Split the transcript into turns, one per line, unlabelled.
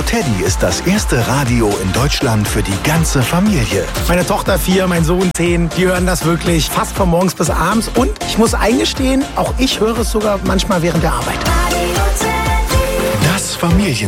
Teddy ist das erste Radio in Deutschland für die ganze Familie.
Meine Tochter 4, mein Sohn 10, die hören das wirklich fast von morgens bis abends. Und ich muss eingestehen, auch ich höre es sogar manchmal während der Arbeit.
Das Familien